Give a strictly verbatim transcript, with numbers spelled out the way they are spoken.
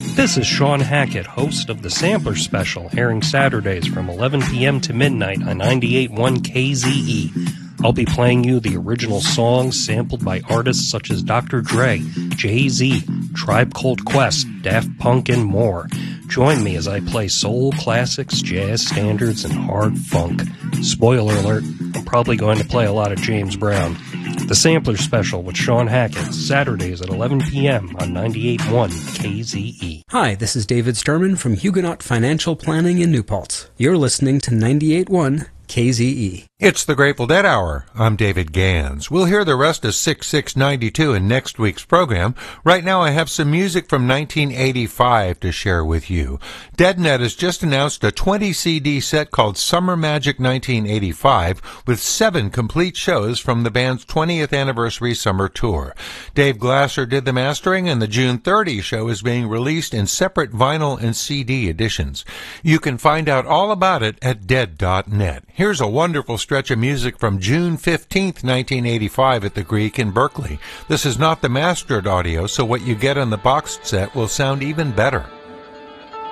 This is Sean Hackett, host of the Sampler Special, airing Saturdays from eleven p.m. to midnight on ninety-eight point one K Z E. I'll be playing you the original songs sampled by artists such as Doctor Dre, Jay-Z, Tribe Called Quest, Daft Punk, and more. Join me as I play soul classics, jazz standards, and hard funk. Spoiler alert, I'm probably going to play a lot of James Brown. The Sampler Special with Sean Hackett, Saturdays at eleven p.m. on ninety-eight point one K Z E. Hi, this is David Sturman from Huguenot Financial Planning in New Paltz. You're listening to ninety-eight point one K Z E. It's the Grateful Dead Hour. I'm David Gans. We'll hear the rest of six six ninety-two in next week's program. Right now I have some music from nineteen eighty-five to share with you. DeadNet has just announced a twenty C D set called Summer Magic nineteen eighty-five with seven complete shows from the band's twentieth anniversary summer tour. Dave Glasser did the mastering, and the June thirtieth show is being released in separate vinyl and C D editions. You can find out all about it at dead dot net. Here's a wonderful stretch of music from June fifteenth, nineteen eighty-five at the Greek in Berkeley. This is not the mastered audio, so what you get on the boxed set will sound even better.